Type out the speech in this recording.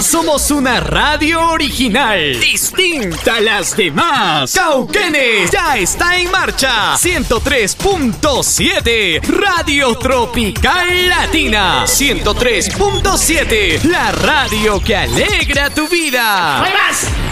somos una radio original, distinta a las demás. Cauquenes ya está en marcha. 103.7 Radio Tropical Latina. 103.7 la radio que alegra tu vida. ¡No hay más!